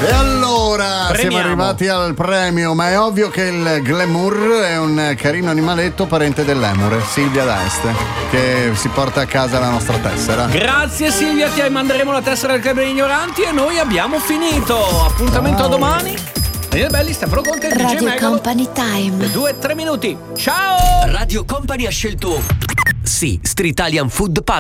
E allora Premiamo. siamo arrivati al premio, ma è ovvio che il glamour è un carino animaletto parente dell'emure, Silvia D'Este, che si porta a casa la nostra tessera. Grazie Silvia, ti manderemo la tessera del Club degli Ignoranti e noi abbiamo finito. Appuntamento a domani. Daniele Belli, Stefano Conte, DJ Radio Megalo. Company Time. 2-3 minuti. Ciao! Radio Company ha scelto Street Italian Food Pub.